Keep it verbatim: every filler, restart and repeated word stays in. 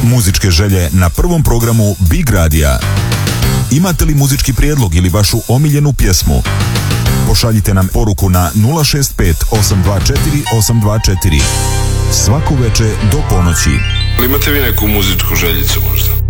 Muzičke želje na prvom programu Big Radija. Imate li muzički prijedlog ili vašu omiljenu pjesmu? Pošaljite nam poruku na nula šest pet osam dva četiri osam dva četiri. Svaku večer do ponoći. Imate vi neku muzičku željicu možda?